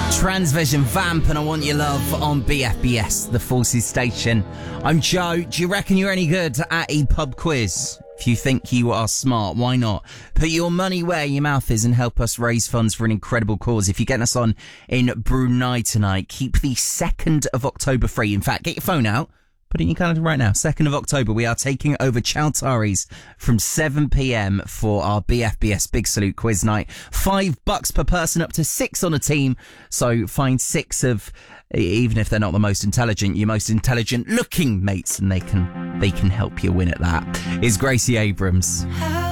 Transvision Vamp and I Want Your Love on BFBS, the Forces station. I'm Joe. Do you reckon you're any good at a pub quiz? If you think you are smart, why not? Put your money where your mouth is and help us raise funds for an incredible cause. If you're getting us on in Brunei tonight, keep the 2nd of October free. In fact, get your phone out. Put it in your calendar right now. 2nd of October, we are taking over Chowtaris from 7 p.m. for our BFBS Big Salute Quiz Night. $5 per person, up to 6 on a team. So find 6 of, even if they're not the most intelligent, your most intelligent looking mates, and they can help you win at that. Is Gracie Abrams.